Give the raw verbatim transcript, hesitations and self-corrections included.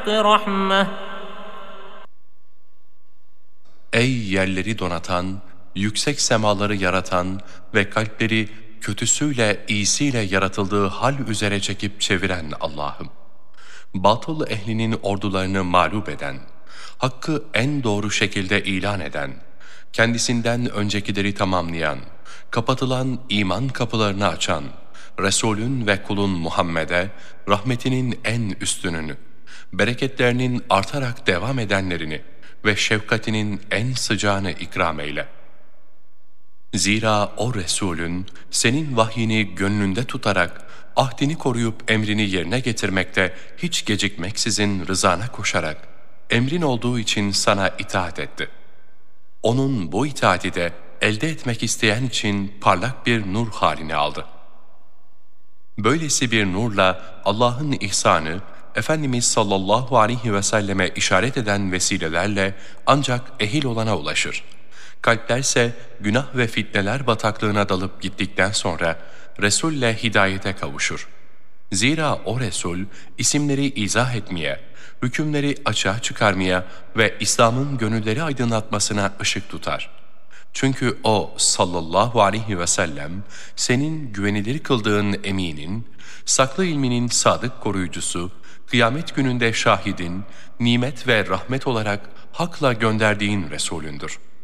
الحق رحمة. Ey yerleri donatan, yüksek semaları yaratan ve kalpleri kötüsüyle iyisiyle yaratıldığı hal üzere çekip çeviren Allah'ım! Batıl ehlinin ordularını mağlup eden, hakkı en doğru şekilde ilan eden, kendisinden öncekileri tamamlayan, kapatılan iman kapılarını açan, Resulün ve kulun Muhammed'e rahmetinin en üstününü, bereketlerinin artarak devam edenlerini ve şefkatinin en sıcağını ikram eyle. Zira o Resulün senin vahyini gönlünde tutarak ahdini koruyup emrini yerine getirmekte hiç gecikmeksizin rızana koşarak emrin olduğu için sana itaat etti. Onun bu itaati de elde etmek isteyen için parlak bir nur halini aldı. Böylesi bir nurla Allah'ın ihsanı, Efendimiz sallallahu aleyhi ve selleme işaret eden vesilelerle ancak ehil olana ulaşır. Kalplerse günah ve fitneler bataklığına dalıp gittikten sonra Resul'le hidayete kavuşur. Zira o Resul isimleri izah etmeye, hükümleri açığa çıkarmaya ve İslam'ın gönülleri aydınlatmasına ışık tutar. Çünkü o sallallahu aleyhi ve sellem senin güvenilir kıldığın eminin, saklı ilminin sadık koruyucusu, kıyamet gününde şahidin, nimet ve rahmet olarak hakla gönderdiğin Resulündür.